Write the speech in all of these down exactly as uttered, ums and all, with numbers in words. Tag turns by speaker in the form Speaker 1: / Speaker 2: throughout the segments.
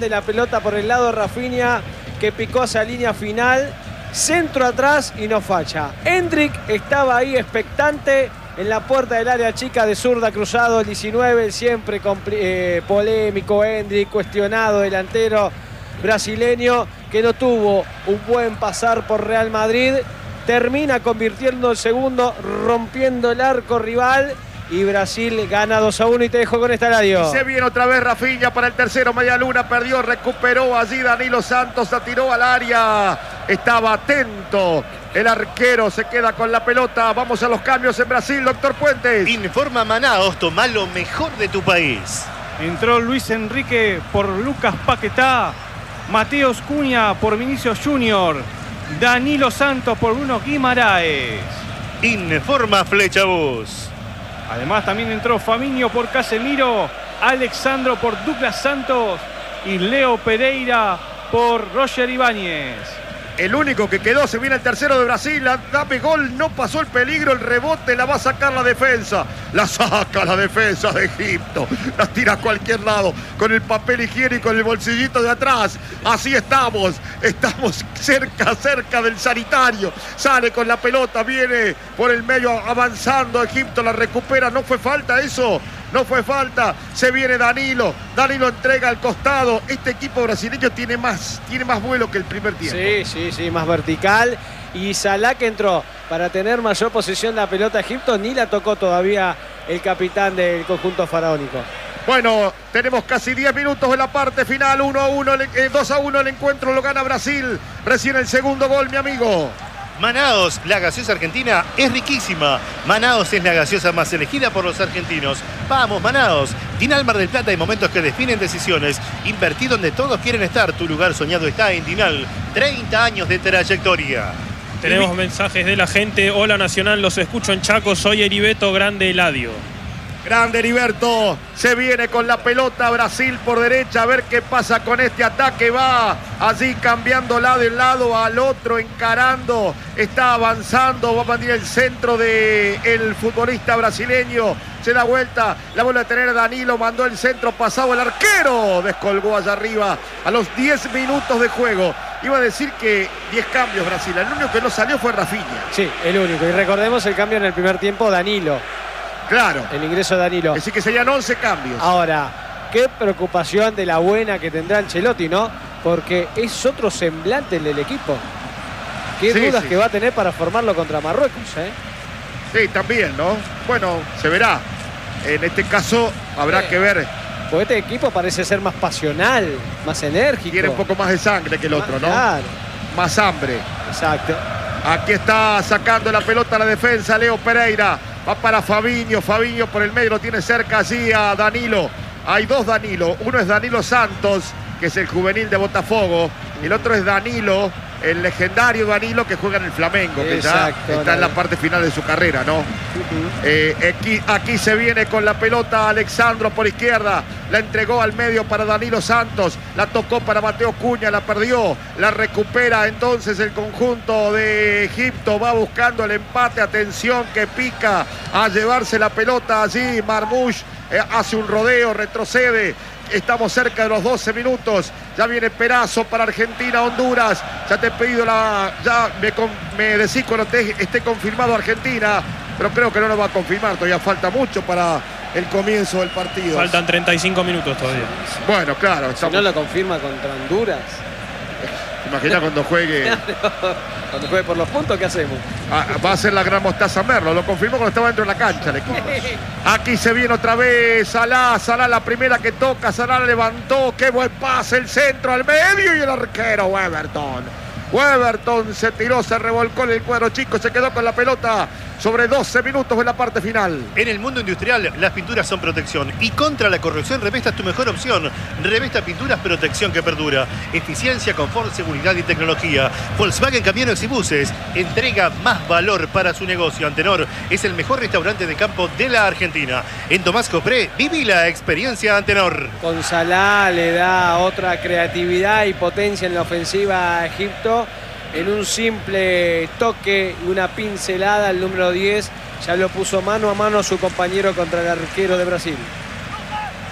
Speaker 1: grande la pelota por el lado de Rafinha, que picó hacia línea final. Centro atrás y no falla. Hendrik estaba ahí expectante en la puerta del área chica de zurda cruzado el diecinueve, el siempre eh, polémico Hendrik, cuestionado delantero brasileño que no tuvo un buen pasar por Real Madrid. Termina convirtiendo el segundo, rompiendo el arco rival. Y Brasil gana dos a uno y te dejo con esta radio.
Speaker 2: Y se viene otra vez Rafinha para el tercero. Media luna, perdió, recuperó allí Danilo Santos, la tiró al área. Estaba atento. El arquero se queda con la pelota. Vamos a los cambios en Brasil, doctor Puentes.
Speaker 3: Informa Manaos, toma lo mejor de tu país.
Speaker 4: Entró Luis Enrique por Lucas Paquetá. Mateos Cunha por Vinicius Junior. Danilo Santos por Bruno Guimaraes.
Speaker 3: Informa Flecha Bus.
Speaker 4: Además también entró Fabinho por Casemiro, Alexandro por Douglas Santos y Leo Pereira por Roger Ibáñez.
Speaker 2: El único que quedó, se viene el tercero de Brasil, dame gol, no pasó el peligro, el rebote la va a sacar la defensa. La saca la defensa de Egipto, la tira a cualquier lado, con el papel higiénico en el bolsillito de atrás. Así estamos, estamos cerca, cerca del sanitario. Sale con la pelota, viene por el medio avanzando, Egipto la recupera, no fue falta eso. No fue falta, se viene Danilo, Danilo entrega al costado. Este equipo brasileño tiene más, tiene más vuelo que el primer tiempo.
Speaker 1: Sí, sí, sí, más vertical. Y Salah, que entró para tener mayor posesión de la pelota Egipto, ni la tocó todavía el capitán del conjunto faraónico.
Speaker 2: Bueno, tenemos casi diez minutos en la parte final, uno a uno, eh, dos a uno el encuentro, lo gana Brasil. Recién el segundo gol, mi amigo.
Speaker 3: Manaos, la gaseosa argentina es riquísima. Manaos es la gaseosa más elegida por los argentinos. Vamos, Manaos. Dinal Mar del Plata, hay momentos que definen decisiones. Invertí donde todos quieren estar. Tu lugar soñado está en Dinal. treinta años de trayectoria.
Speaker 5: Tenemos mensajes de la gente. Hola Nacional, los escucho en Chaco. Soy Heriberto Grande Eladio.
Speaker 2: Grande Heriberto, se viene con la pelota Brasil por derecha, a ver qué pasa con este ataque, va allí cambiando lado de lado al otro, encarando, está avanzando, va a partir el centro del futbolista brasileño, se da vuelta, la vuelve a tener Danilo, mandó el centro pasado, el arquero descolgó allá arriba a los diez minutos de juego. Iba a decir que diez cambios Brasil, el único que no salió fue Rafinha.
Speaker 1: Sí, el único, y recordemos el cambio en el primer tiempo, Danilo.
Speaker 2: Claro.
Speaker 1: El ingreso de Danilo.
Speaker 2: Es decir, que serían once cambios.
Speaker 1: Ahora, qué preocupación de la buena que tendrá Ancelotti, ¿no? Porque es otro semblante el del equipo. Qué
Speaker 2: sí,
Speaker 1: dudas
Speaker 2: sí.
Speaker 1: que va a tener para formarlo contra Marruecos, ¿eh?
Speaker 2: Sí, también, ¿no? Bueno, se verá. En este caso, habrá sí. que ver.
Speaker 1: Porque este equipo parece ser más pasional, más enérgico.
Speaker 2: Tiene un poco más de sangre que el otro, ¿no?
Speaker 1: Claro.
Speaker 2: Más hambre.
Speaker 1: Exacto.
Speaker 2: Aquí está sacando la pelota a la defensa Leo Pereira. Va para Fabinho, Fabinho por el medio, lo tiene cerca allí a Danilo. Hay dos Danilo, uno es Danilo Santos, que es el juvenil de Botafogo, y el otro es Danilo, el legendario Danilo que juega en el Flamengo, que Exacto, ya está en la parte final de su carrera, ¿no? Uh-huh. eh, aquí, aquí se viene con la pelota Alexandro por izquierda, la entregó al medio para Danilo Santos, la tocó para Mateo Cunha, la perdió, la recupera entonces el conjunto de Egipto, va buscando el empate, atención que pica a llevarse la pelota allí, Marmoush eh, hace un rodeo, retrocede. Estamos cerca de los doce minutos. Ya viene Perazo para Argentina, Honduras. Ya te he pedido la... Ya me, me decís cuando te, esté confirmado Argentina. Pero creo que no lo va a confirmar. Todavía falta mucho para el comienzo del partido.
Speaker 5: Faltan treinta y cinco minutos todavía.
Speaker 2: Bueno, claro. Estamos...
Speaker 1: Si no lo confirma contra Honduras.
Speaker 2: Imagina cuando juegue...
Speaker 1: Cuando juegue por los puntos, ¿qué hacemos?
Speaker 2: Ah, va a ser la gran mostaza Merlo. Lo confirmó cuando estaba dentro de la cancha el equipo. Aquí se viene otra vez Salah. Salah la primera que toca. Salah levantó. Qué buen pase. El centro al medio y el arquero Weberton. Weberton se tiró, se revolcó en el cuadro chico. Se quedó con la pelota sobre doce minutos en la parte final.
Speaker 3: En el mundo industrial, las pinturas son protección. Y contra la corrosión, Revesta es tu mejor opción. Revesta Pinturas, protección que perdura. Eficiencia, confort, seguridad y tecnología. Volkswagen Camiones y Buses entrega más valor para su negocio. Antenor es el mejor restaurante de campo de la Argentina. En Tomás Copré, viví la experiencia Antenor.
Speaker 1: Con Salah le da otra creatividad y potencia en la ofensiva a Egipto. En un simple toque y una pincelada, el número diez ya lo puso mano a mano a su compañero contra el arquero de Brasil.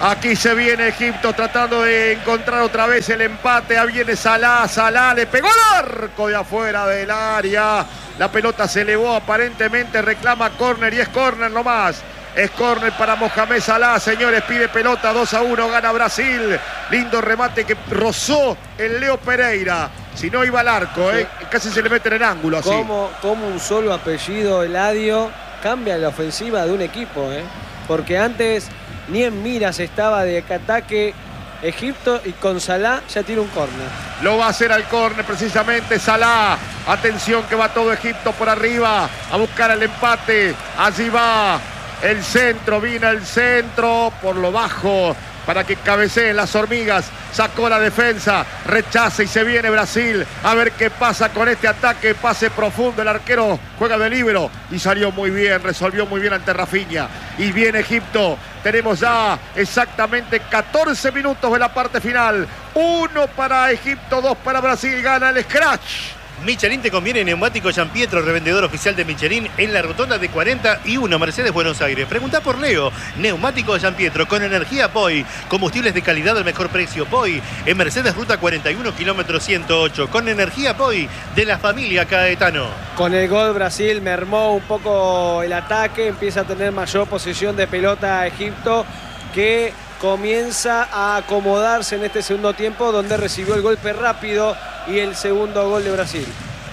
Speaker 2: Aquí se viene Egipto tratando de encontrar otra vez el empate. Ahí viene Salah, Salah le pegó al arco de afuera del área. La pelota se elevó aparentemente, reclama córner y es córner nomás. Es córner para Mohamed Salah, señores, pide pelota, dos a uno, gana Brasil. Lindo remate que rozó el Leo Pereira. Si no iba al arco, ¿eh? Casi se le meten en ángulo así.
Speaker 1: Como, como un solo apellido, Eladio, cambia la ofensiva de un equipo, ¿eh? Porque antes ni en miras estaba de ataque Egipto y con Salah ya tiene un córner.
Speaker 2: Lo va a hacer al córner precisamente Salah. Atención que va todo Egipto por arriba a buscar el empate. Allí va el centro, vino el centro por lo bajo para que cabeceen las hormigas. Sacó la defensa, rechaza y se viene Brasil. A ver qué pasa con este ataque. Pase profundo, el arquero juega de líbero y salió muy bien, resolvió muy bien ante Rafinha. Y viene Egipto. Tenemos ya exactamente catorce minutos de la parte final. Uno para Egipto, dos para Brasil. Gana el Scratch.
Speaker 3: Michelin te conviene neumático Gianpietro, revendedor oficial de Michelin en la rotonda de cuarenta y uno, Mercedes, Buenos Aires. Preguntá por Leo. Neumático Gianpietro con energía P O I. Combustibles de calidad al mejor precio. P O I en Mercedes, ruta cuarenta y uno, kilómetro ciento ocho. Con energía P O I de la familia Caetano.
Speaker 1: Con el gol Brasil mermó un poco el ataque. Empieza a tener mayor posesión de pelota Egipto, que comienza a acomodarse en este segundo tiempo, donde recibió el golpe rápido y el segundo gol de Brasil.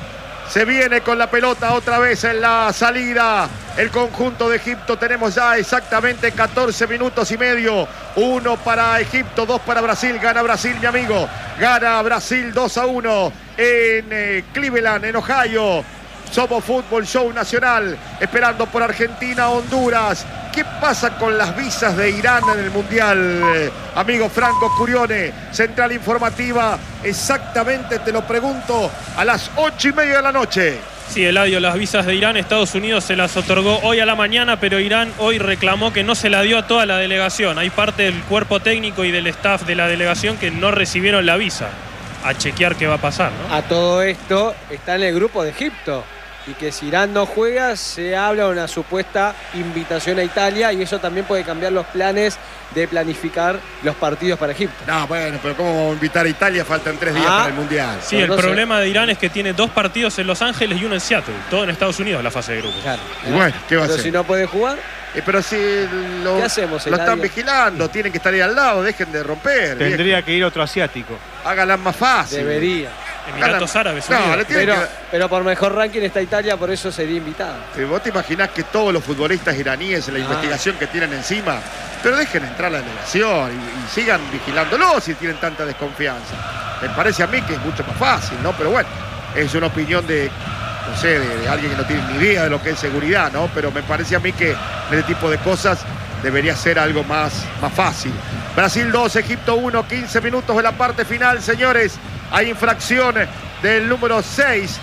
Speaker 2: Se viene con la pelota otra vez en la salida el conjunto de Egipto. Tenemos ya exactamente catorce minutos y medio. Uno para Egipto, dos para Brasil. Gana Brasil, mi amigo. Gana Brasil dos a uno en eh, Cleveland, en Ohio. Somos Fútbol Show Nacional, esperando por Argentina, Honduras. ¿Qué pasa con las visas de Irán en el Mundial? Eh, amigo Franco Curione, Central Informativa, exactamente te lo pregunto, a las ocho y media de la noche.
Speaker 5: Sí, Eladio, las visas de Irán, Estados Unidos se las otorgó hoy a la mañana, pero Irán hoy reclamó que no se la dio a toda la delegación. Hay parte del cuerpo técnico y del staff de la delegación que no recibieron la visa. A chequear qué va a pasar, ¿no?
Speaker 1: A todo esto está en el grupo de Egipto. Y que si Irán no juega, se habla de una supuesta invitación a Italia, y eso también puede cambiar los planes de planificar los partidos para Egipto.
Speaker 2: No, bueno, pero ¿cómo vamos a invitar a Italia? Faltan tres días
Speaker 1: ah,
Speaker 2: para el Mundial.
Speaker 5: Sí, el problema de Irán es que tiene dos partidos en Los Ángeles y uno en Seattle. Todo en Estados Unidos, la fase de grupos.
Speaker 1: Claro.
Speaker 2: Y bueno, ¿qué va a
Speaker 1: pero
Speaker 2: hacer?
Speaker 1: Si no puede jugar...
Speaker 2: Eh, pero si lo,
Speaker 1: ¿Qué hacemos,
Speaker 2: lo están
Speaker 1: Eladio?
Speaker 2: vigilando, tienen que estar ahí al lado, dejen de romper.
Speaker 4: Tendría
Speaker 2: viejo.
Speaker 4: que ir otro asiático.
Speaker 2: Háganla más fácil.
Speaker 1: Debería.
Speaker 5: Emiratos Árabes
Speaker 2: No,
Speaker 5: Unidos.
Speaker 2: le tienen
Speaker 1: Pero,
Speaker 2: que...
Speaker 1: pero por mejor ranking está Italia, por eso sería invitada.
Speaker 2: Si vos te imaginás que todos los futbolistas iraníes en la
Speaker 1: Ah.
Speaker 2: investigación que tienen encima, pero dejen entrar a la delegación y, y sigan vigilándolo si tienen tanta desconfianza. Me parece a mí que es mucho más fácil, ¿no? Pero bueno, es una opinión de, no sé, de, de alguien que no tiene ni idea de lo que es seguridad, ¿no? Pero me parece a mí que este tipo de cosas debería ser algo más, más fácil. Brasil dos, Egipto uno, quince minutos de la parte final, señores. Hay infracción del número seis.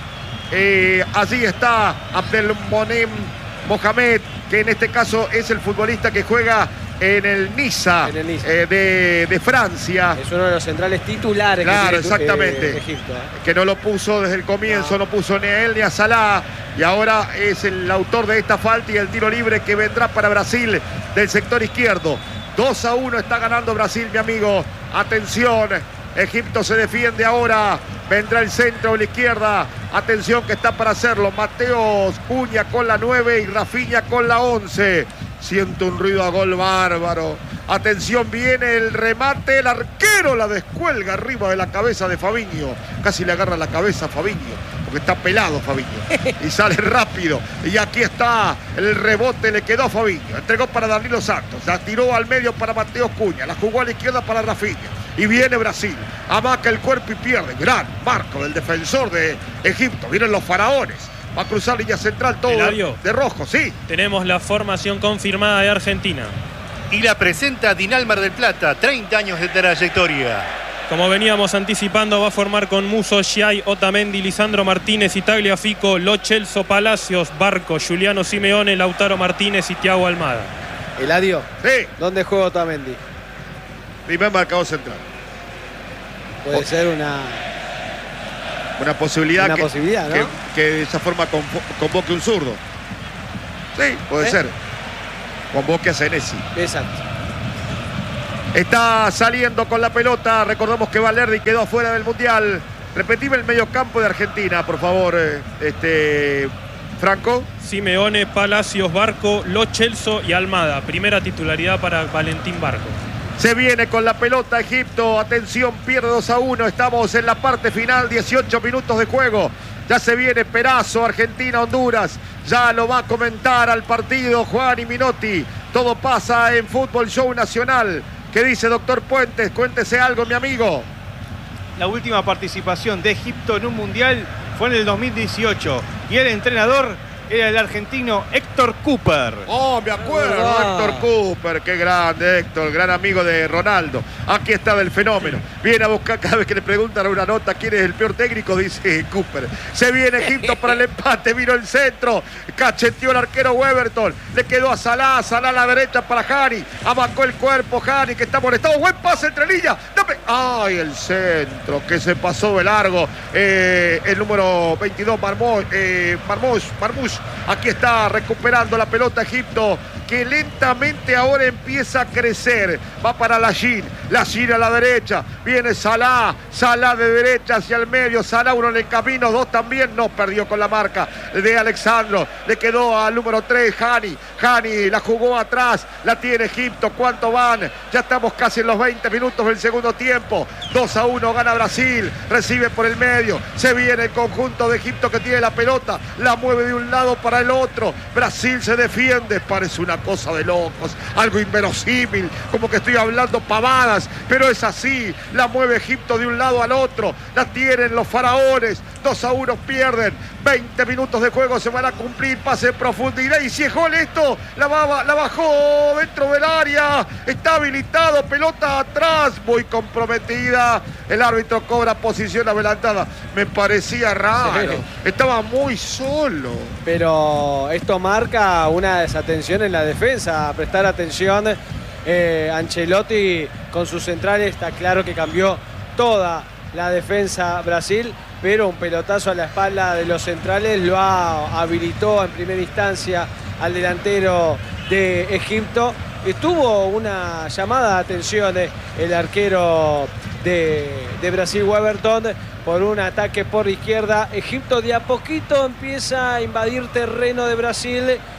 Speaker 2: Eh, allí está Abdelmonem Mohamed, que en este caso es el futbolista que juega en el Niza,
Speaker 1: En el Niza.
Speaker 2: eh, de, de Francia.
Speaker 1: Es uno de los centrales titulares.
Speaker 2: Claro,
Speaker 1: que tiene,
Speaker 2: exactamente.
Speaker 1: eh, Egipto, ¿eh?
Speaker 2: Que no lo puso desde el comienzo, no. no puso ni a él ni a Salah. Y ahora es el autor de esta falta y el tiro libre que vendrá para Brasil del sector izquierdo. dos a uno está ganando Brasil, mi amigo. Atención, Egipto se defiende ahora. Vendrá el centro o la izquierda. Atención que está para hacerlo. Mateos Cunha con la nueve y Rafinha con la once. Siento un ruido a gol bárbaro. Atención, viene el remate. El arquero la descuelga arriba de la cabeza de Fabinho. Casi le agarra la cabeza a Fabinho, porque está pelado Fabinho. Y sale rápido. Y aquí está el rebote. Le quedó a Fabinho. Entregó para Danilo Santos. La tiró al medio para Mateos Cunha. La jugó a la izquierda para Rafinha. Y viene Brasil. Amaca el cuerpo y pierde. Gran marco del defensor de Egipto. Vienen los faraones. Va a cruzar línea central todo
Speaker 5: Eladio,
Speaker 2: de rojo, sí.
Speaker 5: tenemos la formación confirmada de Argentina.
Speaker 3: Y la presenta Dinal Mar del Plata, treinta años de trayectoria.
Speaker 5: Como veníamos anticipando, va a formar con Musso, Giai, Otamendi, Lisandro Martínez, Tagliafico, Lo Celso, Palacios, Barco, Juliano Simeone, Lautaro Martínez y Thiago Almada.
Speaker 1: Eladio,
Speaker 2: Sí,
Speaker 1: ¿dónde juega Otamendi?
Speaker 2: primer marcador central.
Speaker 1: Puede
Speaker 2: Oh.
Speaker 1: ser una...
Speaker 2: Una posibilidad,
Speaker 1: Una
Speaker 2: que,
Speaker 1: posibilidad, ¿no?
Speaker 2: que, que de esa forma convo- convoque un zurdo. Sí, puede
Speaker 1: ¿Eh?
Speaker 2: ser. Convoque a Senesi.
Speaker 1: Exacto.
Speaker 2: Está saliendo con la pelota. Recordamos que Valerdi quedó fuera del Mundial. Repetime el mediocampo de Argentina, por favor, este, Franco.
Speaker 5: Simeone, Palacios, Barco, Lo Celso y Almada. Primera titularidad para Valentín Barco.
Speaker 2: Se viene con la pelota Egipto. Atención, pierde dos a uno. Estamos en la parte final, dieciocho minutos de juego. Ya se viene Perazo, Argentina, Honduras. Ya lo va a comentar al partido Juan y Minotti. Todo pasa en Fútbol Show Nacional. ¿Qué dice doctor Puentes? Cuéntese algo, mi amigo.
Speaker 4: La última participación de Egipto en un mundial fue en el dos mil dieciocho y el entrenador era el argentino Héctor Cooper.
Speaker 2: Oh, me acuerdo,
Speaker 1: Ah.
Speaker 2: Héctor Cooper, qué grande Héctor, gran amigo de Ronaldo. Aquí está del fenómeno. Viene a buscar cada vez que le preguntan a una nota quién es el peor técnico, dice Cooper. Se viene Egipto para el empate, vino el centro, cacheteó el arquero Weberton, le quedó a Salah, Salah a la derecha para Hani, amacó el cuerpo Hani, que está molestado, buen pase entre líneas. No me... Ay, el centro, que se pasó de largo. Eh, el número veintidós, Marmoush, eh, Marmoush, Marmoush. Aquí está recuperando la pelota Egipto, que lentamente ahora empieza a crecer. Va para Lajin, Lajin a la derecha, viene Salah, Salah de derecha hacia el medio, Salah uno en el camino, dos también, no perdió con la marca de Alexandro, le quedó al número tres, Hani, Hani la jugó atrás, la tiene Egipto, ¿cuánto van? Ya estamos casi en los veinte minutos del segundo tiempo, dos a uno gana Brasil, recibe por el medio, se viene el conjunto de Egipto que tiene la pelota, la mueve de un lado para el otro, Brasil se defiende, parece una cosa de locos, algo inverosímil, como que estoy hablando pavadas, pero es así, la mueve Egipto de un lado al otro, la tienen los faraones, dos a uno pierden, veinte minutos de juego se van a cumplir, pase en profundidad, y si es gol esto, la, va, la bajó dentro del área, está habilitado, pelota atrás, muy comprometida, el árbitro cobra posición adelantada, me parecía raro,
Speaker 1: Sí.
Speaker 2: estaba muy solo.
Speaker 1: Pero esto marca una desatención en la defensa. A prestar atención, eh, Ancelotti con sus centrales está claro que cambió toda la defensa Brasil, pero un pelotazo a la espalda de los centrales lo ha, habilitó en primera instancia al delantero de Egipto. Estuvo una llamada de atención eh, el arquero de, de Brasil, Weberton, por un ataque por izquierda. Egipto de a poquito empieza a invadir terreno de Brasil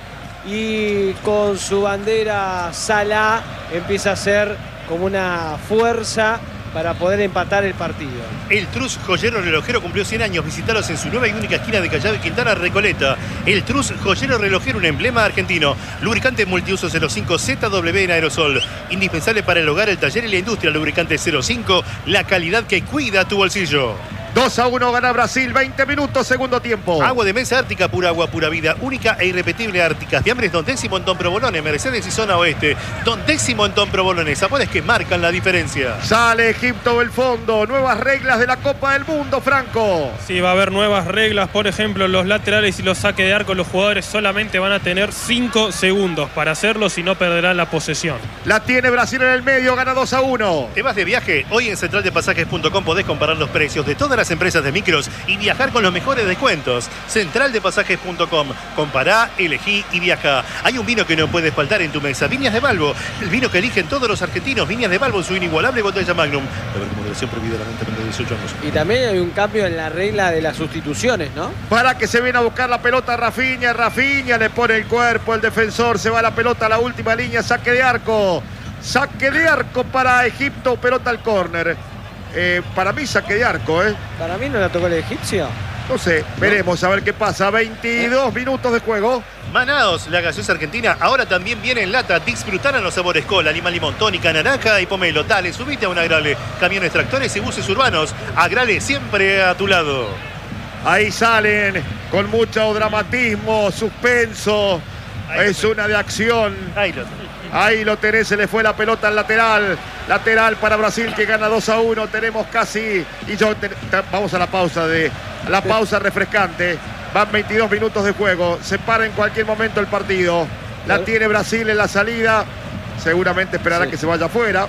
Speaker 1: y con su bandera Salah empieza a ser como una fuerza para poder empatar el partido.
Speaker 3: El Trus Joyero Relojero cumplió cien años. Visitalos en su nueva y única esquina de Callao y Quintana, Recoleta. El Trus Joyero Relojero, un emblema argentino. Lubricante multiuso cero cinco Z W en aerosol. Indispensable para el hogar, el taller y la industria. Lubricante cero cinco, la calidad que cuida tu bolsillo.
Speaker 2: dos a uno gana Brasil, veinte minutos, segundo tiempo.
Speaker 3: Agua de mesa Ártica, pura agua, pura vida. Única e irrepetible Ártica. Fiambres Don Décimo en Don Provolone, Mercedes y zona oeste. Don Décimo en Don Provolone. Sabores que marcan la diferencia.
Speaker 2: Sale Egipto del fondo. Nuevas reglas de la Copa del Mundo, Franco.
Speaker 5: Sí, va a haber nuevas reglas. Por ejemplo, los laterales y los saques de arco, los jugadores solamente van a tener cinco segundos para hacerlo, si no perderán la posesión.
Speaker 2: La tiene Brasil en el medio, gana dos a uno.
Speaker 3: ¿Te vas de viaje? Hoy en central de pasajes punto com podés comparar los precios de todas las empresas de micros y viajar con los mejores descuentos. central de pasajes punto com. Compará, elegí y viaja. Hay un vino que no puede faltar en tu mesa. Viñas de Balbo. El vino que eligen todos los argentinos. Viñas de Balbo, su inigualable botella Magnum. A ver, moderación prohibida, la venta menor de dieciocho años.
Speaker 1: Y también hay un cambio en la regla de las sustituciones, ¿no?
Speaker 2: Para que se viene a buscar la pelota Rafinha. Rafinha le pone el cuerpo. El defensor se va a la pelota a la última línea. Saque de arco. Saque de arco para Egipto. Pelota al córner. Eh, para mí saque de arco, ¿eh?
Speaker 1: Para mí no la tocó el egipcio.
Speaker 2: No sé, veremos a ver qué pasa. veintidós minutos de juego.
Speaker 3: Manaos, la gaseosa argentina, ahora también viene en lata. Disfrutarán los sabores cola, lima, limón, tónica, naranja y pomelo. Dale, subite a un Agrale. Camiones, tractores y buses urbanos. Agrale siempre a tu lado.
Speaker 2: Ahí salen con mucho dramatismo, suspenso.
Speaker 3: Ahí
Speaker 2: Es una de acción.
Speaker 3: Ahí lo
Speaker 2: Ahí lo tenés, se le fue la pelota al lateral. Lateral para Brasil que gana dos a uno. Tenemos casi. Y yo te- te- vamos a la pausa de. La pausa refrescante. Van veintidós minutos de juego. Se para en cualquier momento el partido. La tiene Brasil en la salida. Seguramente esperará
Speaker 1: Sí.
Speaker 2: que se vaya afuera.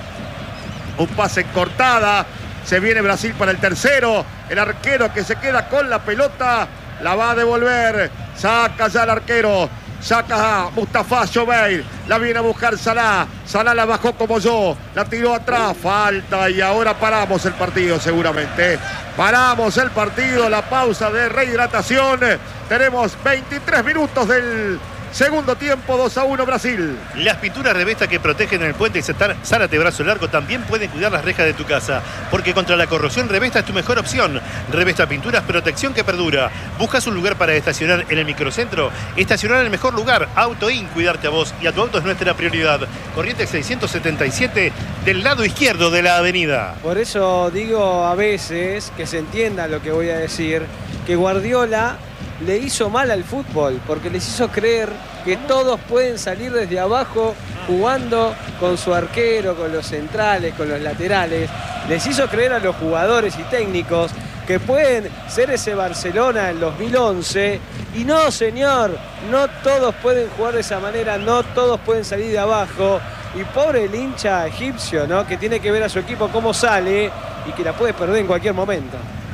Speaker 2: Un pase en cortada. Se viene Brasil para el tercero. El arquero que se queda con la pelota. La va a devolver. Saca ya el arquero. Saca a Mustafa Joveir. La viene a buscar Salah. Salah la bajó como yo. La tiró atrás. Falta. Y ahora paramos el partido seguramente. Paramos el partido. La pausa de rehidratación. Tenemos veintitrés minutos del segundo tiempo. dos a uno Brasil.
Speaker 3: Las pinturas Revesta que protegen el puente Zárate Brazo Largo también pueden cuidar las rejas de tu casa. Porque contra la corrosión Revesta es tu mejor opción. Revesta Pinturas, protección que perdura. ¿Buscas un lugar para estacionar en el microcentro? Estacionar en el mejor lugar. AutoIn, cuidarte a vos y a tu auto es nuestra prioridad. Corrientes seiscientos setenta y siete del lado izquierdo de la avenida.
Speaker 1: Por eso digo a veces, que se entienda lo que voy a decir, que Guardiola le hizo mal al fútbol, porque les hizo creer que todos pueden salir desde abajo jugando con su arquero, con los centrales, con los laterales. Les hizo creer a los jugadores y técnicos que pueden ser ese Barcelona en dos mil once. Y no, señor, no todos pueden jugar de esa manera, no todos pueden salir de abajo. Y pobre el hincha egipcio, ¿no?, que tiene que ver a su equipo cómo sale y que la puede perder en cualquier momento.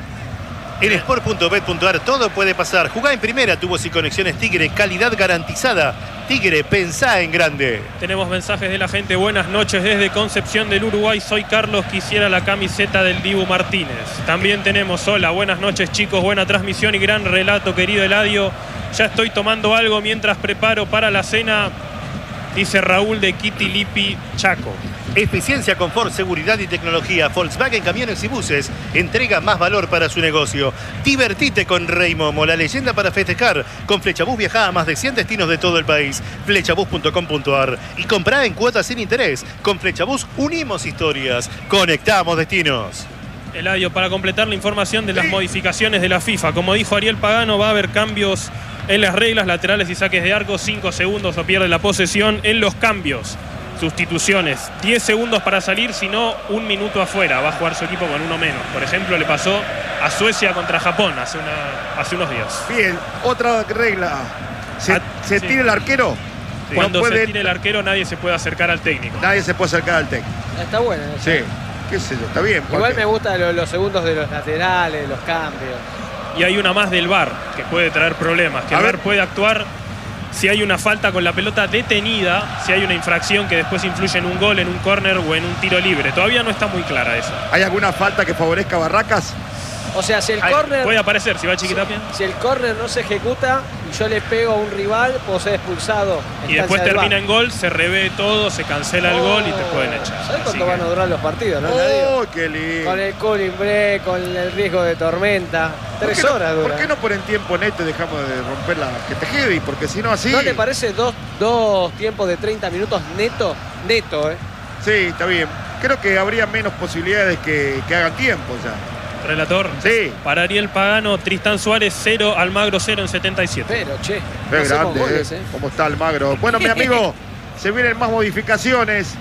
Speaker 3: En sport punto bet punto ar todo puede pasar. Jugá en primera, tubos y conexiones Tigre, calidad garantizada. Tigre, pensá en grande.
Speaker 5: Tenemos mensajes de la gente. Buenas noches desde Concepción del Uruguay. Soy Carlos, quisiera la camiseta del Dibu Martínez. También tenemos, hola, buenas noches chicos, buena transmisión y gran relato, querido Eladio. Ya estoy tomando algo mientras preparo para la cena, dice Raúl de Kitilipi, Chaco.
Speaker 3: Eficiencia, confort, seguridad y tecnología. Volkswagen Camiones y Buses entrega más valor para su negocio. Divertite con Rey Momo, la leyenda para festejar. Con Flechabús viajá a más de cien destinos de todo el país. Flechabús punto com punto ar. Y comprá en cuotas sin interés. Con Flechabús unimos historias. Conectamos destinos.
Speaker 5: Eladio, para completar la información de las modificaciones de la FIFA, como dijo Ariel Pagano, va a haber cambios en las reglas, laterales y saques de arco, cinco segundos o pierde la posesión en los cambios. Sustituciones, diez segundos para salir, si no, un minuto afuera. Va a jugar su equipo con uno menos. Por ejemplo, le pasó a Suecia contra Japón hace, una, hace unos días.
Speaker 2: Bien, otra regla. ¿Se,
Speaker 5: Ah,
Speaker 2: se
Speaker 5: sí.
Speaker 2: tira el arquero?
Speaker 5: Sí. Cuando
Speaker 2: No puede-
Speaker 5: se tire el arquero, nadie se puede acercar al técnico.
Speaker 2: Nadie se puede acercar al técnico.
Speaker 1: Está bueno. ¿no?
Speaker 2: Sí, qué sé yo, está bien.
Speaker 1: Igual
Speaker 2: porque-
Speaker 1: me gustan los, los segundos de los laterales, los cambios.
Speaker 5: Y hay una más del V A R que puede traer problemas. Que
Speaker 2: A
Speaker 5: el V A R
Speaker 2: ver.
Speaker 5: puede actuar si hay una falta con la pelota detenida, si hay una infracción que después influye en un gol, en un córner o en un tiro libre. Todavía no está muy clara esa.
Speaker 2: ¿Hay alguna falta que favorezca a Barracas?
Speaker 1: O sea, si el
Speaker 5: Ay,
Speaker 1: córner...
Speaker 5: puede aparecer si va Chiquitapia.
Speaker 1: Si el córner no se ejecuta y yo le pego a un rival, puedo ser expulsado. en
Speaker 5: Y después
Speaker 1: instancia del
Speaker 5: termina
Speaker 1: V A R.
Speaker 5: en gol, se revé todo, se cancela el gol y te pueden echar.
Speaker 1: ¿Sabes
Speaker 5: Así
Speaker 1: cuánto
Speaker 5: que-
Speaker 1: van a durar los partidos, no? Nadie.
Speaker 2: ¡Oh, qué lindo!
Speaker 1: Con el cooling break, con el riesgo de tormenta.
Speaker 2: ¿Por
Speaker 1: Tres
Speaker 2: qué no-
Speaker 1: horas dura.
Speaker 2: ¿Por qué no ponen tiempo neto y dejamos de romper la que te quede? Porque si no así...
Speaker 1: ¿No te parece dos, dos tiempos de treinta minutos neto? Neto, ¿eh?
Speaker 2: Sí, está bien. Creo que habría menos posibilidades que, que hagan tiempo ya.
Speaker 5: Relator.
Speaker 2: Sí.
Speaker 5: Para Ariel Pagano, Tristán Suárez cero, Almagro cero en setenta y siete.
Speaker 1: Pero, che.
Speaker 2: Qué
Speaker 1: no hacemos
Speaker 2: grande,
Speaker 1: goles,
Speaker 2: ¿eh?
Speaker 1: ¿eh?
Speaker 2: ¿Cómo está Almagro? Bueno, mi amigo, se vienen más modificaciones.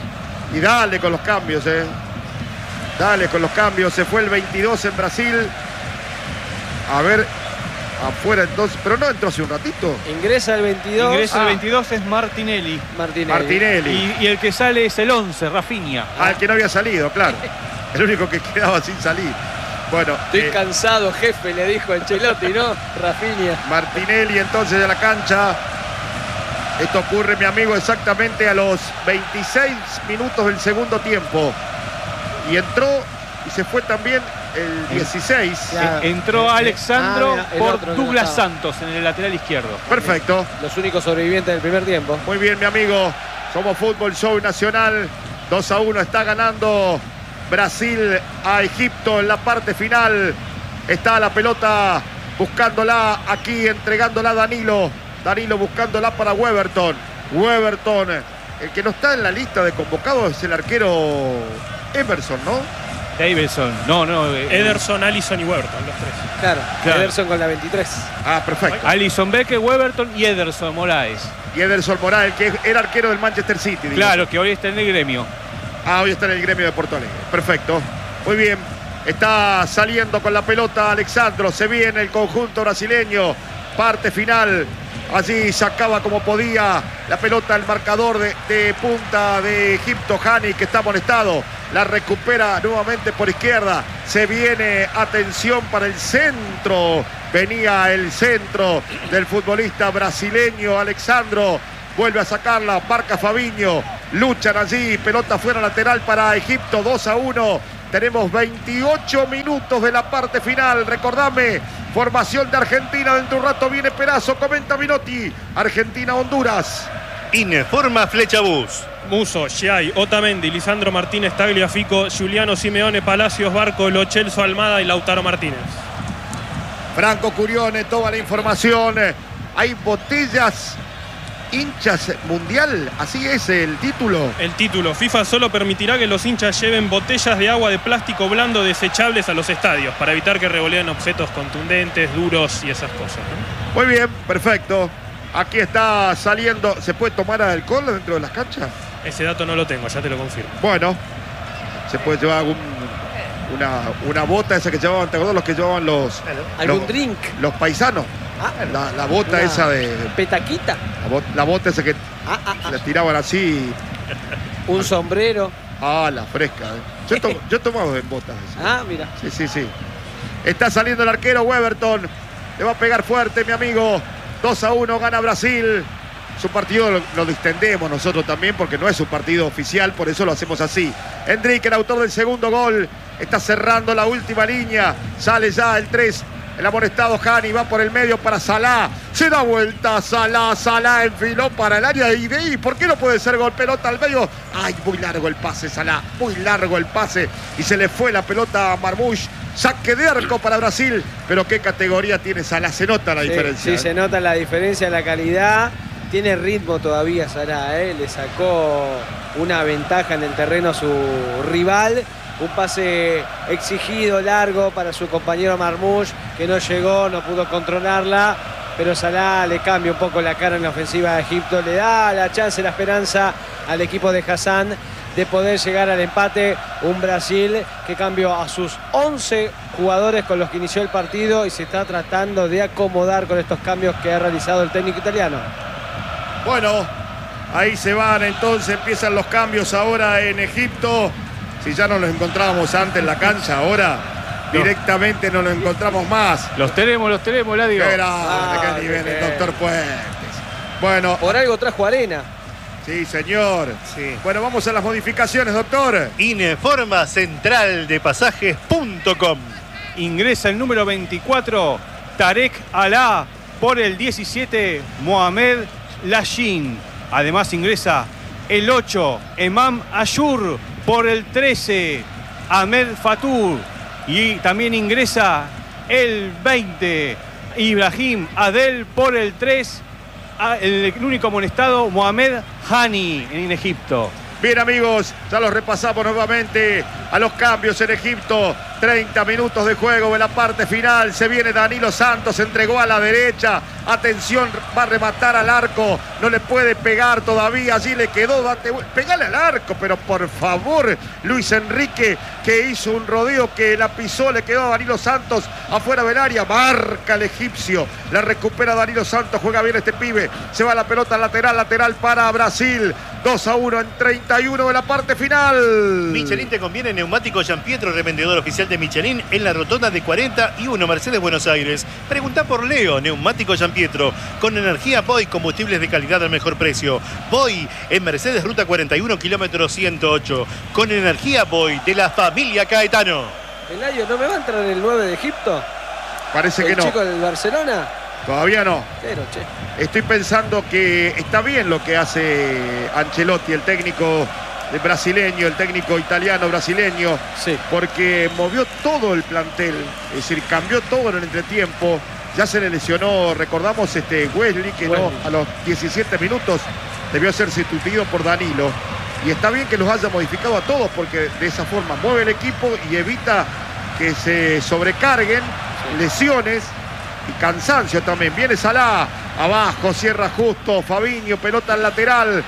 Speaker 2: Y dale con los cambios, ¿eh? Dale con los cambios. Se fue el veintidós en Brasil. A ver, afuera entonces. Pero no entró hace un ratito.
Speaker 1: Ingresa el veintidós.
Speaker 4: Ingresa
Speaker 1: Ah,
Speaker 4: el veintidós es Martinelli.
Speaker 1: Martinelli.
Speaker 2: Martinelli.
Speaker 4: Y, y el que sale es el once, Rafinha.
Speaker 2: Al que no había salido, claro. El único que quedaba sin salir. Bueno,
Speaker 1: Estoy
Speaker 2: eh,
Speaker 1: cansado, jefe, le dijo Ancelotti, ¿no? Rafinha.
Speaker 2: Martinelli entonces de la cancha. Esto ocurre, mi amigo, exactamente a los veintiséis minutos del segundo tiempo. Y entró y se fue también el dieciséis.
Speaker 1: Ya.
Speaker 4: Eh, Entró
Speaker 1: Ah,
Speaker 4: Alexandro
Speaker 1: mira, el
Speaker 4: por
Speaker 1: otro que no
Speaker 4: Douglas
Speaker 1: estaba.
Speaker 4: Santos en el lateral izquierdo.
Speaker 2: Perfecto.
Speaker 1: Los únicos sobrevivientes del primer tiempo.
Speaker 2: Muy bien, mi amigo. Somos Fútbol Show Nacional. dos a uno está ganando Brasil a Egipto en la parte final. Está la pelota buscándola aquí, entregándola a Danilo. Danilo buscándola para Weberton. Weberton, el que no está en la lista de convocados es el arquero Emerson, ¿no?
Speaker 4: Davidson. No, no. eh,
Speaker 5: Ederson, Allison y Weberton, los tres.
Speaker 1: Claro,
Speaker 4: Claro.
Speaker 1: Ederson con la veintitrés.
Speaker 2: Ah, perfecto.
Speaker 4: Alison Becker, Weberton y Ederson Moraes.
Speaker 2: Y Ederson Morales, que era arquero del Manchester City. digo.
Speaker 4: Claro, que hoy está en el gremio.
Speaker 2: Ah, hoy está en el gremio de Porto Alegre. Perfecto. Muy bien. Está saliendo con la pelota Alexandro. Se viene el conjunto brasileño. Parte final. Allí sacaba como podía la pelota el marcador de, de punta de Egipto, Hani, que está amonestado. La recupera nuevamente por izquierda. Se viene, atención para el centro. Venía el centro del futbolista brasileño Alexandro. Vuelve a sacarla, marca Fabinho. Luchan allí, pelota fuera lateral para Egipto, dos a uno. Tenemos veintiocho minutos de la parte final. Recordame, formación de Argentina. Dentro de un rato viene Perazo, comenta Minotti. Argentina-Honduras.
Speaker 3: Informa Flechabús.
Speaker 5: Muso, Giai, Otamendi, Lisandro Martínez, Tagliafico, Giuliano Simeone, Palacios, Barco, Lo Celso, Almada y Lautaro Martínez.
Speaker 2: Franco Curione, toda la información. Hay botellas hinchas mundial, así es el título.
Speaker 5: El título, FIFA solo permitirá que los hinchas lleven botellas de agua de plástico blando desechables a los estadios para evitar que revoleen objetos contundentes, duros y esas cosas, ¿no?
Speaker 2: Muy bien, perfecto. Aquí está saliendo. ¿Se puede tomar alcohol dentro de las canchas?
Speaker 5: Ese dato no lo tengo, ya te lo confirmo.
Speaker 2: Bueno, se puede llevar algún, una, una bota esa que llevaban, ¿te acuerdas los que llevaban los...
Speaker 1: ¿Algún
Speaker 2: los,
Speaker 1: drink?
Speaker 2: Los paisanos.
Speaker 1: Ah,
Speaker 2: la, la bota
Speaker 1: una
Speaker 2: esa de...
Speaker 1: petaquita.
Speaker 2: La, bot, la bota esa que
Speaker 1: Ah, ah, ah.
Speaker 2: la tiraban así.
Speaker 1: Un sombrero.
Speaker 2: Ah, la fresca. eh. Yo, to, yo he tomado en botas. Esas.
Speaker 1: Ah, mira.
Speaker 2: Sí, sí, sí. Está saliendo el arquero Weberton. Le va a pegar fuerte, mi amigo. dos a uno gana Brasil. Su partido lo, lo distendemos nosotros también porque no es su partido oficial, por eso lo hacemos así. Endrick, el autor del segundo gol, está cerrando la última línea. Sale ya el tres. El amonestado Hani va por el medio para Salah. Se da vuelta Salah. Salah enfiló para el área y de ahí, ¿por qué no puede ser gol? Pelota al medio. Ay, muy largo el pase, Salah. Muy largo el pase. Y se le fue la pelota a Marmoush. Saque de arco para Brasil. Pero qué categoría tiene Salah. Se nota la
Speaker 1: Sí,
Speaker 2: diferencia.
Speaker 1: sí,
Speaker 2: ¿eh?
Speaker 1: se nota la diferencia, la calidad. Tiene ritmo todavía Salah, ¿eh? Le sacó una ventaja en el terreno a su rival. Un pase exigido, largo para su compañero Marmoush, que no llegó, no pudo controlarla. Pero Salah le cambia un poco la cara en la ofensiva de Egipto. Le da la chance, la esperanza al equipo de Hassan de poder llegar al empate. Un Brasil que cambió a sus once jugadores con los que inició el partido y se está tratando de acomodar con estos cambios que ha realizado el técnico italiano.
Speaker 2: Bueno, ahí se van entonces, empiezan los cambios ahora en Egipto. Si ya no los encontrábamos antes en la cancha, ahora no. Directamente no los encontramos más.
Speaker 4: Los tenemos, los tenemos, la digo.
Speaker 2: Qué grande,
Speaker 1: Ah,
Speaker 2: qué nivel el
Speaker 1: qué
Speaker 2: doctor Puentes. Bueno,
Speaker 1: Por algo trajo arena.
Speaker 2: sí, señor.
Speaker 3: Sí.
Speaker 2: Bueno, vamos a las modificaciones, doctor.
Speaker 3: Informa central de pasajes punto com.
Speaker 4: Ingresa el número veinticuatro, Tarek Alá, por el diecisiete, Mohamed Lashin. Además ingresa el ocho, Emam Ashur, por el trece, Ahmed Fatur. Y también ingresa el veinte, Ibrahim Adel, por el tres, el único amonestado, Mohamed Hani, en Egipto.
Speaker 2: Bien, amigos, ya los repasamos nuevamente a los cambios en Egipto. treinta minutos de juego en la parte final. Se viene Danilo Santos, entregó a la derecha. Atención, va a rematar al arco. No le puede pegar todavía. Allí le quedó. Date, pegale al arco, pero por favor, Luis Enrique, que hizo un rodeo que la pisó, le quedó a Danilo Santos afuera del área. Marca el egipcio. La recupera Danilo Santos. Juega bien este pibe. Se va la pelota lateral, lateral para Brasil. dos a uno en treinta y uno de la parte final.
Speaker 3: Michelin te conviene neumático Gianpietro, revendedor oficial de Michelin en la rotonda de cuarenta y uno Mercedes Buenos Aires. Pregunta por Leo, neumático Gianpietro, con energía Boy, combustibles de calidad al mejor precio. Boy en Mercedes Ruta cuarenta y uno, kilómetro ciento ocho, con energía Boy de la familia Caetano.
Speaker 1: Pelayo, ¿no me va a entrar el nueve de Egipto?
Speaker 2: Parece
Speaker 1: ¿El
Speaker 2: que no.
Speaker 1: chico del Barcelona?
Speaker 2: Todavía no.
Speaker 1: Pero, che.
Speaker 2: Estoy pensando que está bien lo que hace Ancelotti, el técnico brasileño, el técnico italiano brasileño,
Speaker 1: Sí.
Speaker 2: porque movió todo el plantel, es decir, cambió todo en el entretiempo. Ya se le lesionó, recordamos, este Wesley, que no,
Speaker 1: Wesley.
Speaker 2: a los diecisiete minutos debió ser sustituido por Danilo. Y está bien que los haya modificado a todos, porque de esa forma mueve el equipo y evita que se sobrecarguen lesiones y cansancio también. Viene Salah, abajo, cierra justo, Fabinho, pelota al lateral.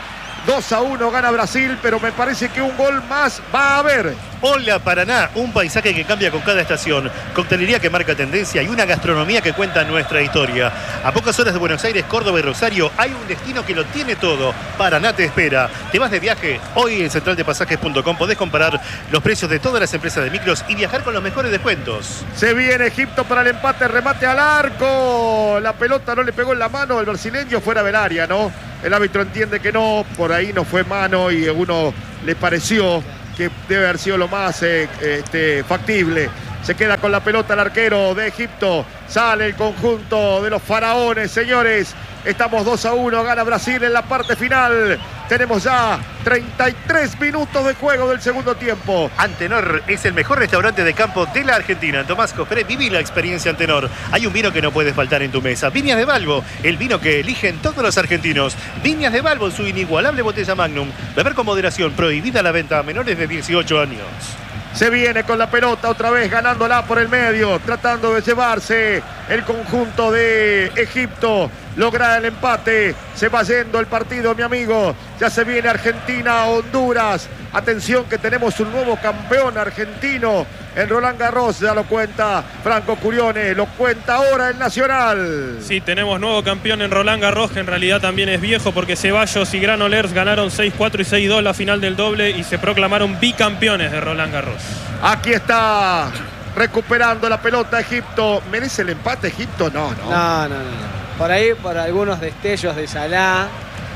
Speaker 2: dos a uno gana Brasil, pero me parece que un gol más va a haber.
Speaker 3: Hola Paraná, un paisaje que cambia con cada estación, coctelería que marca tendencia y una gastronomía que cuenta nuestra historia. A pocas horas de Buenos Aires, Córdoba y Rosario hay un destino que lo tiene todo. Paraná te espera. ¿Te vas de viaje? Hoy en central de pasajes punto com podés comparar los precios de todas las empresas de micros y viajar con los mejores descuentos.
Speaker 2: Se viene Egipto para el empate, remate al arco. La pelota no le pegó en la mano, el brasileño fuera del área, ¿no? El árbitro entiende que no, por ahí no fue mano y a uno le pareció que debe haber sido lo más eh, este, factible. Se queda con la pelota el arquero de Egipto. Sale el conjunto de los faraones, señores. Estamos dos a uno, gana Brasil en la parte final. Tenemos ya treinta y tres minutos de juego del segundo tiempo.
Speaker 3: Antenor es el mejor restaurante de campo de la Argentina. En Tomás Cofré, viví la experiencia Antenor. Hay un vino que no puede faltar en tu mesa. Viñas de Balbo, el vino que eligen todos los argentinos. Viñas de Balbo, su inigualable botella Magnum. Beber con moderación, prohibida la venta a menores de dieciocho años.
Speaker 2: Se viene con la pelota otra vez, ganándola por el medio, tratando de llevarse el conjunto de Egipto. Logra el empate, se va yendo el partido, mi amigo. Ya se viene Argentina, Honduras. Atención que tenemos un nuevo campeón argentino en Roland Garros, ya lo cuenta Franco Curione, lo cuenta ahora el Nacional.
Speaker 5: Sí, tenemos nuevo campeón en Roland Garros, que en realidad también es viejo porque Ceballos y Granollers ganaron seis cuatro y seis dos la final del doble y se proclamaron bicampeones de Roland Garros.
Speaker 2: Aquí está recuperando la pelota Egipto. ¿Merece el empate Egipto? No, no.
Speaker 1: No, no, no. Por ahí, por algunos destellos de Salah,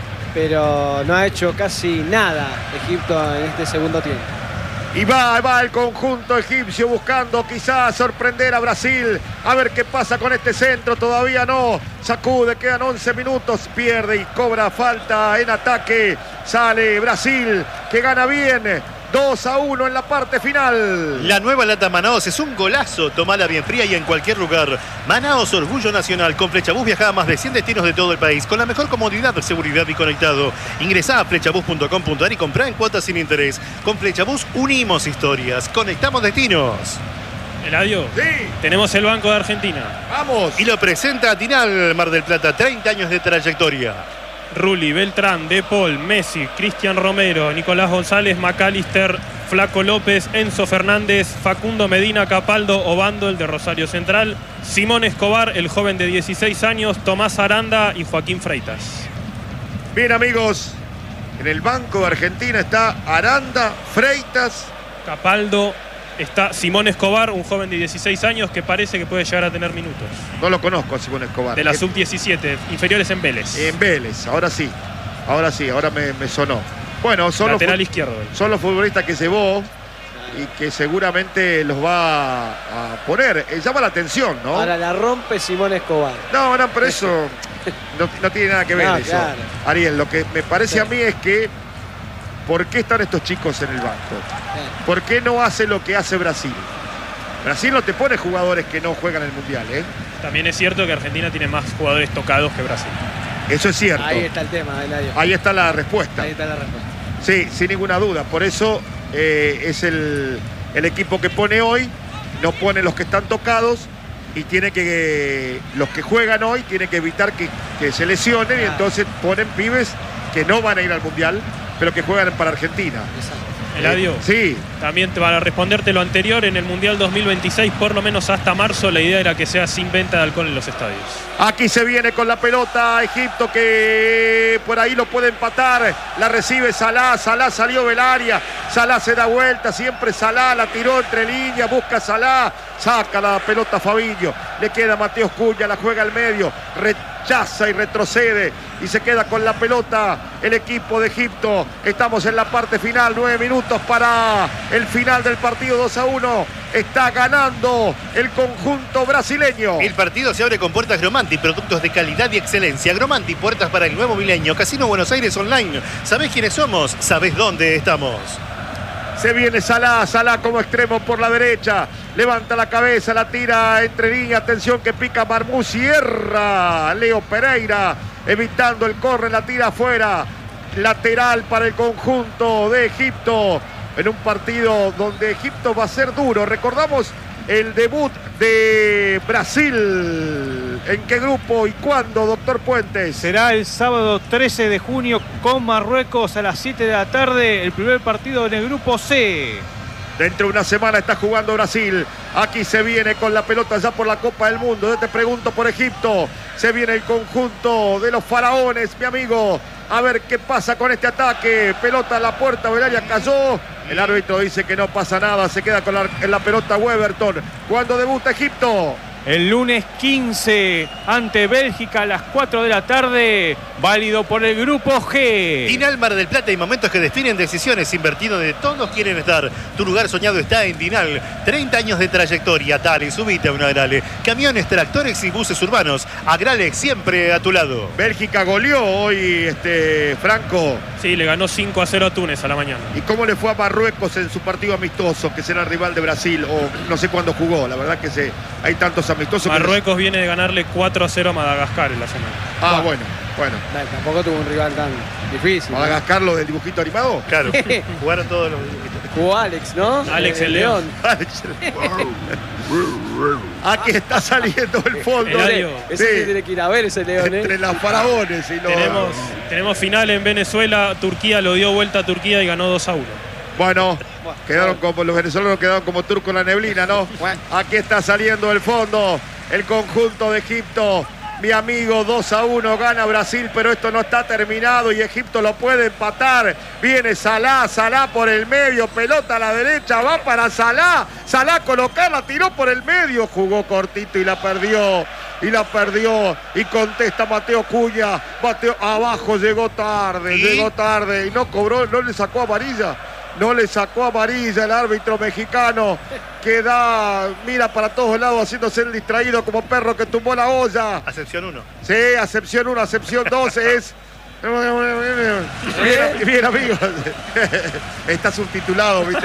Speaker 1: pero no ha hecho casi nada Egipto en este segundo tiempo.
Speaker 2: Y va, va el conjunto egipcio buscando quizás sorprender a Brasil. A ver qué pasa con este centro. Todavía no. Sacude, quedan once minutos. Pierde y cobra falta en ataque. Sale Brasil, que gana bien. dos a uno en la parte final.
Speaker 3: La nueva lata Manaos es un golazo. Tomala bien fría y en cualquier lugar. Manaos, orgullo nacional. Con Flechabús viaja a más de cien destinos de todo el país. Con la mejor comodidad, seguridad y conectado. Ingresá a flechabús punto com punto ar y comprá en cuotas sin interés. Con Flechabús unimos historias. Conectamos destinos.
Speaker 5: Eladio,
Speaker 2: Sí.
Speaker 5: tenemos el Banco de Argentina.
Speaker 2: Vamos.
Speaker 3: Y lo presenta Tinal, Mar del Plata. treinta años de trayectoria.
Speaker 5: Rulli, Beltrán, De Paul, Messi, Cristian Romero, Nicolás González, McAllister, Flaco López, Enzo Fernández, Facundo Medina, Capaldo, Obando, el de Rosario Central, Simón Escobar, el joven de dieciséis años, Tomás Aranda y Joaquín Freitas.
Speaker 2: Bien, amigos. En el Banco de Argentina está Aranda, Freitas.
Speaker 5: Capaldo, está Simón Escobar, un joven de dieciséis años que parece que puede llegar a tener minutos.
Speaker 2: No lo conozco a Simón Escobar.
Speaker 5: De la
Speaker 2: Eh,
Speaker 5: sub diecisiete, inferiores en Vélez.
Speaker 2: En Vélez, ahora sí. Ahora sí, ahora me, me sonó. Bueno, son los,
Speaker 5: Lateral
Speaker 2: fu-
Speaker 5: izquierdo.
Speaker 2: son los futbolistas que llevó y que seguramente los va a poner. Eh, llama la atención, ¿no?
Speaker 1: Ahora la rompe Simón Escobar.
Speaker 2: No, no, pero eso no, no tiene nada que ver
Speaker 1: No,
Speaker 2: eso.
Speaker 1: claro.
Speaker 2: Ariel, lo que me parece
Speaker 1: Sí.
Speaker 2: a mí es que ¿por qué están estos chicos en el banco?
Speaker 1: Eh,
Speaker 2: ¿Por qué no hace lo que hace Brasil? Brasil no te pone jugadores que no juegan el Mundial, ¿eh?
Speaker 5: También es cierto que Argentina tiene más jugadores tocados que Brasil.
Speaker 2: Eso es cierto.
Speaker 1: Ahí está el tema, Eladio.
Speaker 2: Ahí está la respuesta.
Speaker 1: Ahí está la respuesta.
Speaker 2: Sí, sin ninguna duda. Por eso eh, es el, el equipo que pone hoy, no pone los que están tocados y tiene que, eh, los que juegan hoy tienen que evitar que, que se lesionen y
Speaker 1: Claro.
Speaker 2: entonces ponen pibes que no van a ir al Mundial, pero que juegan para Argentina.
Speaker 1: Exacto.
Speaker 5: Eladio,
Speaker 2: Eh, sí,
Speaker 5: también para responderte lo anterior, en el Mundial dos mil veintiséis, por lo menos hasta marzo, la idea era que sea sin venta de alcohol en los estadios.
Speaker 2: aquí se viene con la pelota Egipto que por ahí lo puede empatar. La recibe Salah, Salah salió del área, Salah se da vuelta, siempre Salah, la tiró entre líneas, busca Salah, saca la pelota Fabinho, le queda Mateos Cunha, la juega al medio, rechaza y retrocede y se queda con la pelota el equipo de Egipto. Estamos en la parte final, nueve minutos para el final del partido, dos a uno. Está ganando el conjunto brasileño.
Speaker 3: El partido se abre con Puertas Gromanti, productos de calidad y excelencia. Gromanti, puertas para el nuevo milenio. Casino Buenos Aires Online. ¿Sabés quiénes somos? ¿Sabés dónde estamos?
Speaker 2: Se viene Salah, Salah como extremo por la derecha. Levanta la cabeza, la tira entre líneas. Atención que pica Marmú, cierra Leo Pereira, evitando el corre, la tira afuera. Lateral para el conjunto de Egipto. En un partido donde Egipto va a ser duro. Recordamos el debut de Brasil. ¿En qué grupo y cuándo, doctor Puentes?
Speaker 4: Será el sábado trece de junio con Marruecos a las siete de la tarde, el primer partido en el grupo C.
Speaker 2: Dentro de una semana está jugando Brasil. Aquí se viene con la pelota ya por la Copa del Mundo. Yo te pregunto por Egipto. Se viene el conjunto de los faraones, mi amigo. A ver qué pasa con este ataque. Pelota a la puerta, Belaria cayó. El árbitro dice que no pasa nada. Se queda con la, en la pelota Weberton. ¿Cuándo debuta Egipto?
Speaker 4: El lunes quince ante Bélgica a las cuatro de la tarde, válido por el grupo G.
Speaker 3: Dinal Mar del Plata, y momentos que definen decisiones, invertido donde todos quieren estar. Tu lugar soñado está en Dinal. treinta años de trayectoria. Dale, subite a una Agrale. Camiones, tractores y buses urbanos. Agrale siempre a tu lado.
Speaker 2: Bélgica goleó hoy, este, Franco.
Speaker 5: Sí, le ganó cinco a cero a Túnez a la mañana.
Speaker 2: ¿Y cómo le fue a Marruecos en su partido amistoso, que será el rival de Brasil? O no sé cuándo jugó, la verdad que se, hay tantos amistosos.
Speaker 5: Marruecos
Speaker 2: que...
Speaker 5: viene de ganarle cuatro a cero a Madagascar en la semana.
Speaker 2: Ah, bueno, bueno.
Speaker 1: No, tampoco tuvo un rival tan difícil.
Speaker 2: ¿Madagascar, lo del dibujito animado?
Speaker 3: Claro, jugaron todos los dibujitos.
Speaker 1: Jugó Alex, ¿no?
Speaker 5: Alex el, el León.
Speaker 2: Alex el Aquí está saliendo el fondo.
Speaker 5: Eladio.
Speaker 1: Ese sí tiene que ir a ver ese León, ¿eh?
Speaker 2: Entre las faraones y los...
Speaker 5: Tenemos, tenemos final en Venezuela. Turquía lo dio vuelta a Turquía y ganó dos a uno.
Speaker 2: Bueno, quedaron como los venezolanos, quedaron como turcos en la neblina, ¿no? Aquí está saliendo el fondo, el conjunto de Egipto. Mi amigo, dos a uno gana Brasil, pero esto no está terminado y Egipto lo puede empatar. Viene Salah, Salah por el medio, pelota a la derecha, va para Salah. Salah colocarla, tiró por el medio, jugó cortito y la perdió. Y la perdió y contesta Mateo Cunha. Mateo abajo, llegó tarde, ¿Y? llegó tarde y no cobró, no le sacó amarilla. No le sacó amarilla el árbitro mexicano, que da, mira para todos lados haciéndose el distraído como perro que tumbó la olla.
Speaker 3: Acepción uno.
Speaker 2: Sí, acepción uno, acepción dos es... Bien, bien, amigos. Está subtitulado, ¿viste?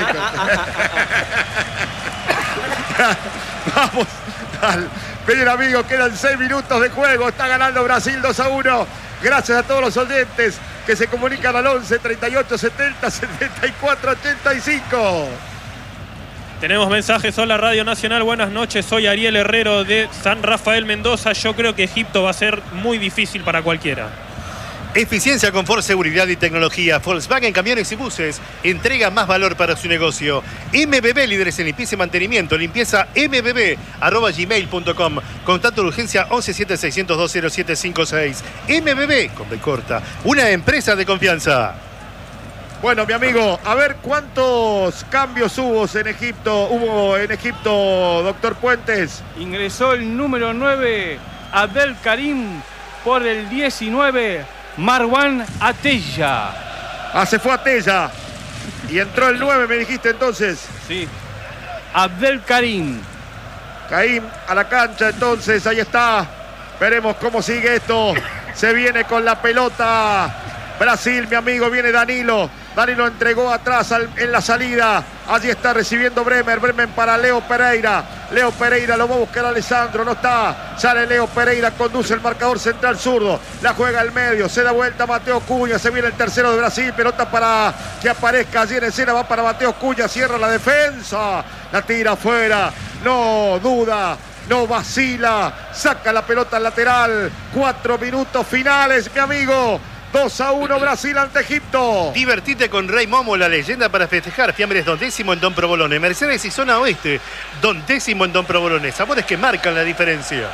Speaker 2: Vamos. Al... Bien, amigos, quedan seis minutos de juego. Está ganando Brasil dos a uno. Gracias a todos los oyentes que se comunican al once, treinta y ocho, setenta, setenta y cuatro, ochenta y cinco.
Speaker 5: Tenemos mensajes. Hola Radio Nacional, buenas noches. Soy Ariel Herrero de San Rafael Mendoza. Yo creo que Egipto va a ser muy difícil para cualquiera.
Speaker 3: Eficiencia, confort, seguridad y tecnología. Volkswagen Camiones y Buses entrega más valor para su negocio. M B B, líderes en limpieza y mantenimiento. Limpieza m b b arroba gmail punto com. Contacto de urgencia once siete seis cero dos cero siete cinco seis. M B B, con B corta, una empresa de confianza.
Speaker 2: Bueno, mi amigo, a ver cuántos cambios hubo en Egipto, hubo en Egipto, doctor Puentes.
Speaker 4: Ingresó el número nueve, Abdel Karim, por el diecinueve, Marwan Atella.
Speaker 2: Ah, se fue Atella. Y entró el nueve, me dijiste entonces.
Speaker 4: Sí. Abdel Karim.
Speaker 2: Karim a la cancha entonces, ahí está. Veremos cómo sigue esto. Se viene con la pelota Brasil, mi amigo, viene Danilo. Danilo entregó atrás al, en la salida. Allí está recibiendo Bremer. Bremer para Leo Pereira. Leo Pereira lo va a buscar a Alessandro. No está. Sale Leo Pereira. Conduce el marcador central zurdo. La juega al medio. Se da vuelta Mateo Cunha. Se viene el tercero de Brasil. Pelota para que aparezca allí en escena. Va para Mateo Cunha. Cierra la defensa. La tira afuera. No duda. No vacila. Saca la pelota al lateral. Cuatro minutos finales, mi amigo. dos a uno Brasil ante Egipto.
Speaker 3: Divertite con Rey Momo, la leyenda para festejar. Fiambres Don Décimo en Don Provolone. Mercedes y zona oeste. Don Décimo en Don Provolone. Sabores que marcan la diferencia.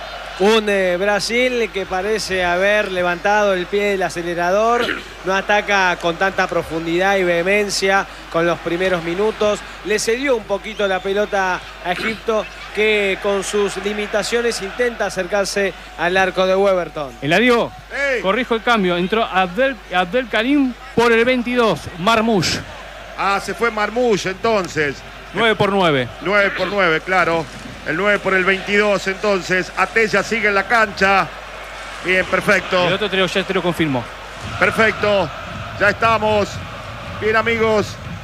Speaker 1: Un eh, Brasil que parece haber levantado el pie del acelerador. No ataca con tanta profundidad y vehemencia con los primeros minutos. Le cedió un poquito la pelota a Egipto, que con sus limitaciones intenta acercarse al arco de Weberton.
Speaker 4: Eladio,
Speaker 2: hey.
Speaker 4: Corrijo el cambio. Entró Abdel, Abdel Karim por el veintidós, Marmoush.
Speaker 2: Ah, se fue Marmoush entonces.
Speaker 4: nueve por nueve.
Speaker 2: nueve por nueve, claro. El nueve por el veintidós, entonces. Atella sigue en la cancha. Bien, perfecto.
Speaker 4: El otro te lo, ya te lo confirmo.
Speaker 2: Perfecto. Ya estamos. Bien, amigos.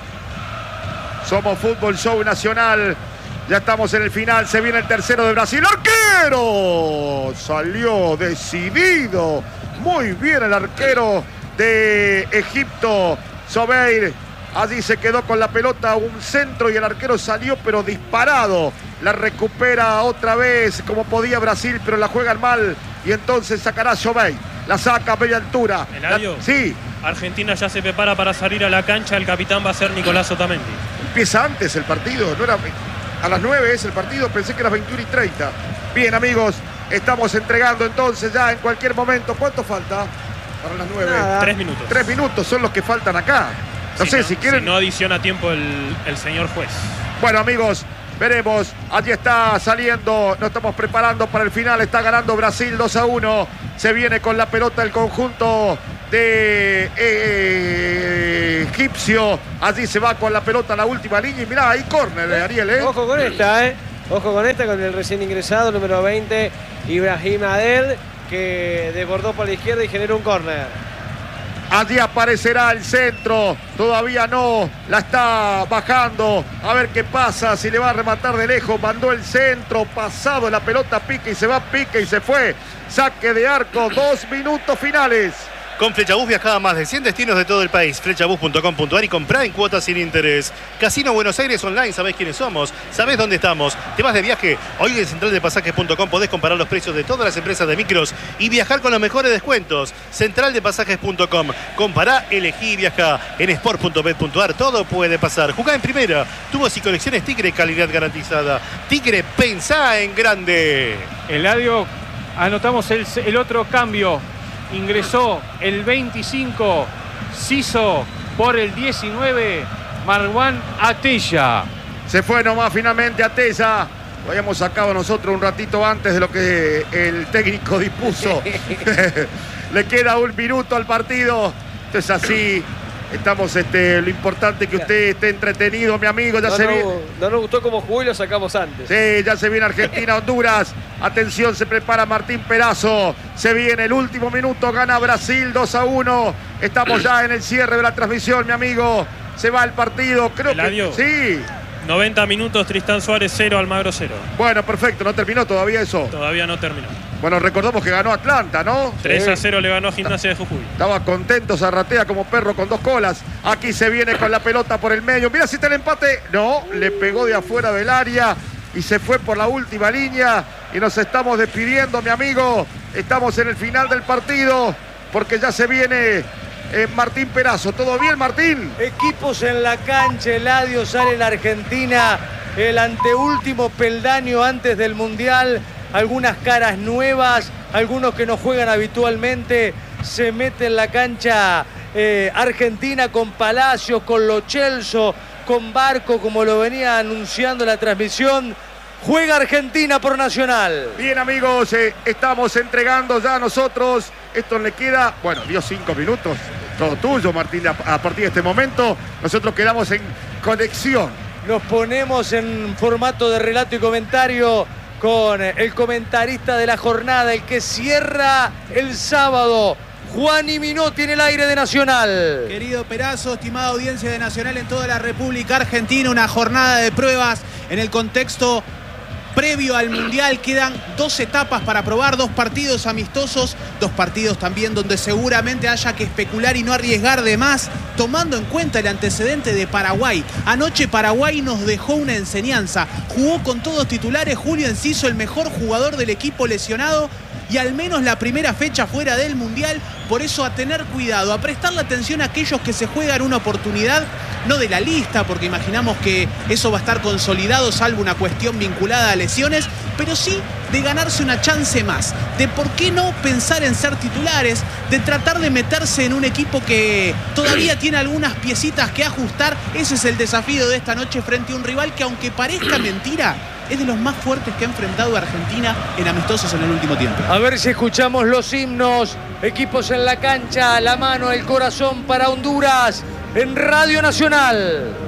Speaker 2: Somos Fútbol Show Nacional. Ya estamos en el final. Se viene el tercero de Brasil. ¡Arquero! Salió decidido. Muy bien el arquero de Egipto. Sobeir. Allí se quedó con la pelota, un centro y el arquero salió pero disparado. La recupera otra vez como podía Brasil, pero la juegan mal. Y entonces sacará Jovey. La saca a media altura.
Speaker 5: Eladio.
Speaker 2: La... Sí.
Speaker 5: Argentina ya se prepara para salir a la cancha. El capitán va a ser Nicolás Otamendi.
Speaker 2: Empieza antes el partido. No era a las nueve es el partido. Pensé que era veintiuno y treinta. Bien, amigos. Estamos entregando entonces ya en cualquier momento. ¿Cuánto falta para las nueve?
Speaker 1: Nada.
Speaker 5: Tres minutos.
Speaker 2: Tres minutos son los que faltan acá. No
Speaker 5: si
Speaker 2: sé
Speaker 5: no,
Speaker 2: si quieren...
Speaker 5: Si no adiciona tiempo el, el señor juez.
Speaker 2: Bueno, amigos, veremos. Allí está saliendo. Nos estamos preparando para el final. Está ganando Brasil dos a uno. Se viene con la pelota el conjunto de eh, egipcio. Allí se va con la pelota a la última línea. Y mirá, ahí córner, Ariel, ¿eh?
Speaker 1: Ojo con esta, ¿eh? Ojo con esta, con el recién ingresado, número veinte, Ibrahim Adel, que desbordó por la izquierda y generó un córner.
Speaker 2: Allí aparecerá el centro. Todavía no. La está bajando. A ver qué pasa. Si le va a rematar de lejos. Mandó el centro. Pasado la pelota. Pique y se va. Pique y se fue. Saque de arco. Dos minutos finales.
Speaker 3: Con Flechabús viajaba a más de cien destinos de todo el país. Flechabús punto com punto a r y comprá en cuotas sin interés. Casino Buenos Aires Online, sabés quiénes somos, sabés dónde estamos. Te vas de viaje. Hoy en central de pasajes punto com podés comparar los precios de todas las empresas de micros y viajar con los mejores descuentos. central de pasajes punto com. Compará, elegí y viajá. En sport punto bet punto a r todo puede pasar. Jugá en primera. Tubos y colecciones Tigre, calidad garantizada. Tigre, pensá en grande.
Speaker 4: Eladio, anotamos el, el otro cambio. Ingresó el veinticinco, Ciso por el diecinueve, Marwan Atella.
Speaker 2: Se fue nomás finalmente Atella. Lo habíamos sacado nosotros un ratito antes de lo que el técnico dispuso. Le queda un minuto al partido. Esto es así. Estamos, este, lo importante es que usted esté entretenido, mi amigo. Ya
Speaker 1: no,
Speaker 2: se
Speaker 1: no,
Speaker 2: viene.
Speaker 1: no nos gustó cómo jugó y lo sacamos antes.
Speaker 2: Sí, ya se viene Argentina, Honduras. Atención, se prepara Martín Perazo. Se viene el último minuto, gana Brasil dos a uno. Estamos ya en el cierre de la transmisión, mi amigo. Se va el partido, creo
Speaker 5: Eladio.
Speaker 2: que sí.
Speaker 5: noventa minutos, Tristán Suárez cero, Almagro cero.
Speaker 2: Bueno, perfecto, no terminó todavía eso.
Speaker 5: Todavía no terminó.
Speaker 2: Bueno, recordamos que ganó Atlanta, ¿no?
Speaker 5: tres a
Speaker 2: Sí.
Speaker 5: cero le ganó a Gimnasia de Jujuy.
Speaker 2: Estaba contento, Zarratea como perro con dos colas. Aquí se viene con la pelota por el medio. Mira si está el empate. No, le pegó de afuera del área y se fue por la última línea. Y nos estamos despidiendo, mi amigo. Estamos en el final del partido porque ya se viene eh, Martín Perazo. ¿Todo bien, Martín?
Speaker 6: Equipos en la cancha, Eladio, sale la Argentina, el anteúltimo peldaño antes del Mundial. Algunas caras nuevas, algunos que no juegan habitualmente. Se mete en la cancha eh, Argentina con Palacios, con Lo Celso, con Barco, como lo venía anunciando la transmisión. Juega Argentina por Nacional.
Speaker 2: Bien, amigos, eh, estamos entregando ya nosotros. Esto le queda, bueno, dio cinco minutos. Todo tuyo, Martín, a, a partir de este momento. Nosotros quedamos en conexión.
Speaker 6: Nos ponemos en formato de relato y comentario con el comentarista de la jornada, el que cierra el sábado, Juani Minotti en el aire de Nacional.
Speaker 7: Querido Perazo, estimada audiencia de Nacional en toda la República Argentina, una jornada de pruebas en el contexto previo al Mundial. Quedan dos etapas para probar, dos partidos amistosos, dos partidos también donde seguramente haya que especular y no arriesgar de más, tomando en cuenta el antecedente de Paraguay. Anoche Paraguay nos dejó una enseñanza. Jugó con todos titulares, Julio Enciso, el mejor jugador del equipo lesionado, y al menos la primera fecha fuera del Mundial. Por eso a tener cuidado, a prestarle atención a aquellos que se juegan una oportunidad, no de la lista, porque imaginamos que eso va a estar consolidado, salvo una cuestión vinculada a lesiones, pero sí de ganarse una chance más, de por qué no pensar en ser titulares, de tratar de meterse en un equipo que todavía tiene algunas piecitas que ajustar. Ese es el desafío de esta noche frente a un rival que, aunque parezca mentira, es de los más fuertes que ha enfrentado a Argentina en amistosos en el último tiempo.
Speaker 6: A ver si escuchamos los himnos. Equipos en la cancha, la mano, el corazón para Honduras en Radio Nacional.